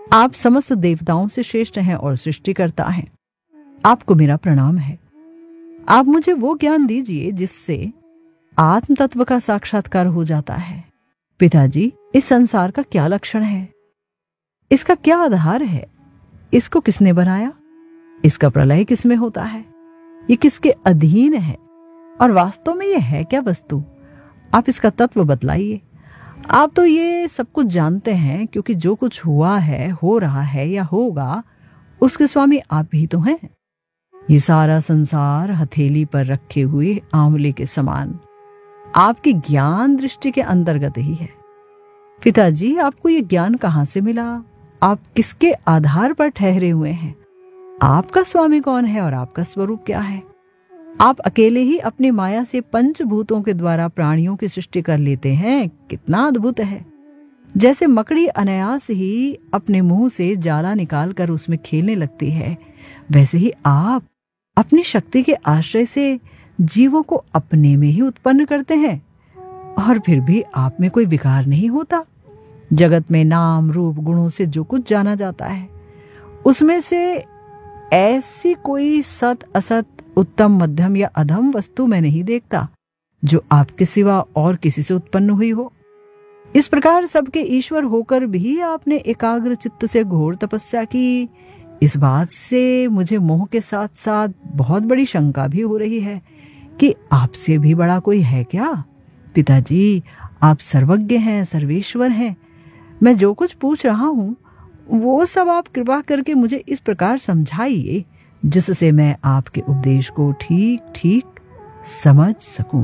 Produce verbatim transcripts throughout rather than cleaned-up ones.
आप समस्त देवताओं से श्रेष्ठ हैं और सृष्टिकर्ता हैं। आपको मेरा प्रणाम है। आप मुझे वो ज्ञान दीजिए जिससे आत्म तत्व का साक्षात्कार हो जाता है। पिताजी, इस संसार का क्या लक्षण है? इसका क्या आधार है? इसको किसने बनाया? इसका प्रलय किसमें होता है? ये किसके अधीन है? और वास्तव में ये है क्या वस्तु? आप इसका तत्व बतलाइए। आप तो ये सब कुछ जानते हैं, क्योंकि जो कुछ हुआ है, हो रहा है या होगा, उसके स्वामी आप ही तो हैं। ये सारा संसार हथेली पर रखे हुए आंवले के समान आपकी ज्ञान दृष्टि के अंतर्गत ही है। पिताजी, आपको ये ज्ञान कहाँ से मिला? आप किसके आधार पर ठहरे हुए हैं? आपका स्वामी कौन है और आपका स्वरूप क्या है? आप अकेले ही अपनी माया से पंचभूतों के द्वारा प्राणियों की सृष्टि कर लेते हैं। कितना अद्भुत है। जैसे मकड़ी अनायास ही अपने मुंह से जाला निकालकर उसमें खेलने लगती है, वैसे ही आप अपनी शक्ति के आश्रय से जीवों को अपने में ही उत्पन्न करते हैं, और फिर भी आप में कोई विकार नहीं होता। जगत में नाम रूप गुणों से जो कुछ जाना जाता है, उसमें से ऐसी कोई सत असत, उत्तम मध्यम या अधम वस्तु मैं नहीं देखता जो आपके सिवा और किसी से उत्पन्न हुई हो। इस प्रकार सबके ईश्वर होकर भी आपने एकाग्र चित्त से घोर तपस्या की। इस बात से मुझे मोह के साथ साथ बहुत बड़ी शंका भी हो रही है कि आपसे भी बड़ा कोई है क्या? पिताजी, आप सर्वज्ञ हैं, सर्वेश्वर हैं। मैं जो कुछ पूछ रहा हूं वो सब आप कृपा करके मुझे इस प्रकार समझाइए जिससे मैं आपके उपदेश को ठीक ठीक समझ सकूं।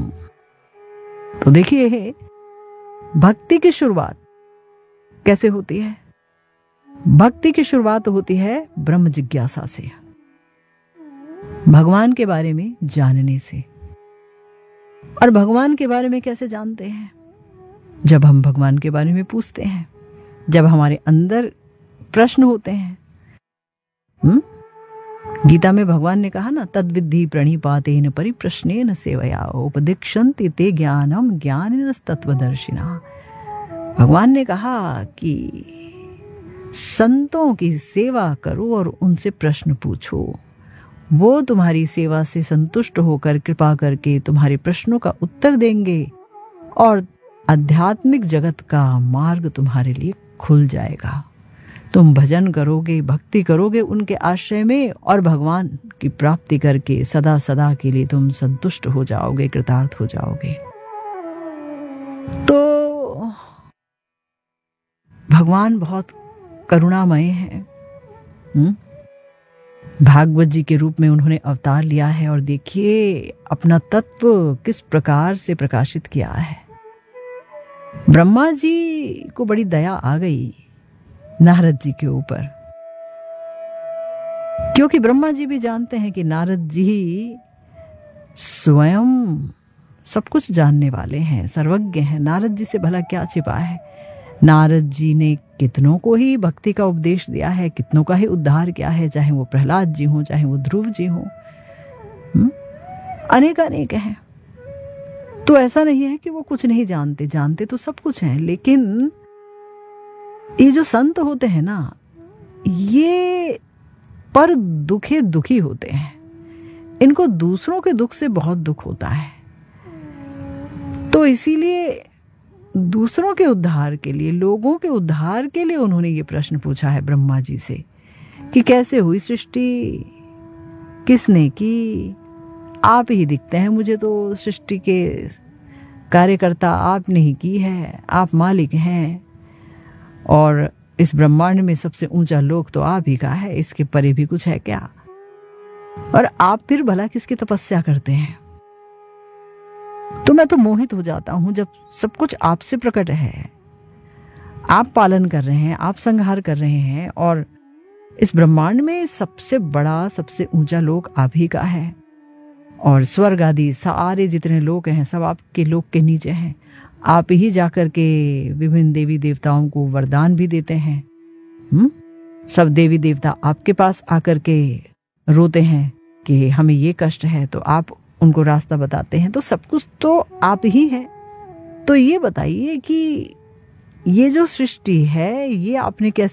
तो देखिए, भक्ति की शुरुआत कैसे होती है? भक्ति की शुरुआत होती है ब्रह्म जिज्ञासा से, भगवान के बारे में जानने से। और भगवान के बारे में कैसे जानते हैं? जब हम भगवान के बारे में पूछते हैं, जब हमारे अंदर प्रश्न होते हैं। हुँ? गीता में भगवान ने कहा ना, तद्विद्धि प्रणिपातेन परिप्रश्नेन सेवया उपदिक्षन्ति ते ज्ञानम ज्ञानिनस्तत्वदर्शिनः। भगवान ने कहा कि संतों की सेवा करो और उनसे प्रश्न पूछो। वो तुम्हारी सेवा से संतुष्ट होकर कृपा करके तुम्हारे प्रश्नों का उत्तर देंगे और आध्यात्मिक जगत का मार्ग तुम्हारे लिए खुल जाएगा। तुम भजन करोगे, भक्ति करोगे उनके आश्रय में, और भगवान की प्राप्ति करके सदा सदा के लिए तुम संतुष्ट हो जाओगे, कृतार्थ हो जाओगे। तो भगवान बहुत करुणामय है। हुँ? भागवत जी के रूप में उन्होंने अवतार लिया है, और देखिए अपना तत्व किस प्रकार से प्रकाशित किया है। ब्रह्मा जी को बड़ी दया आ गई नारद जी के ऊपर, क्योंकि ब्रह्मा जी भी जानते हैं कि नारद जी स्वयं सब कुछ जानने वाले हैं, सर्वज्ञ हैं। नारद जी से भला क्या छिपा है? नारद जी ने कितनों को ही भक्ति का उपदेश दिया है, कितनों का ही उद्धार किया है, चाहे वो प्रहलाद जी हो, चाहे वो ध्रुव जी हो, अनेक अनेक हैं। तो ऐसा नहीं है कि वो कुछ नहीं जानते, जानते तो सब कुछ हैं। लेकिन ये जो संत होते हैं ना, ये पर दुखे दुखी होते हैं। इनको दूसरों के दुख से बहुत दुख होता है। तो इसीलिए दूसरों के उद्धार के लिए, लोगों के उद्धार के लिए उन्होंने ये प्रश्न पूछा है ब्रह्मा जी से कि कैसे हुई सृष्टि, किसने की? आप ही दिखते हैं मुझे तो, सृष्टि के कार्यकर्ता आपने ही की है, आप मालिक हैं, और इस ब्रह्मांड में सबसे ऊंचा लोक तो आप ही का है, इसके परे भी कुछ है क्या? और आप फिर भला किसकी तपस्या करते हैं? तो मैं तो मोहित हो जाता हूं जब सब कुछ आपसे प्रकट है, आप पालन कर रहे हैं, आप संहार कर रहे हैं, और इस ब्रह्मांड में सबसे बड़ा, सबसे ऊंचा लोक आप ही का है, और स्वर्ग आदि सारे जितने लोक हैं सब आपके लोक के नीचे हैं। आप ही जाकर के विभिन्न देवी देवताओं को वरदान भी देते हैं। हुँ? सब देवी देवता आपके पास आकर के रोते हैं कि हमें ये कष्ट है, तो आप उनको रास्ता बताते हैं। तो सब कुछ तो आप ही है। तो ये बताइए कि ये जो सृष्टि है, ये आपने कैसे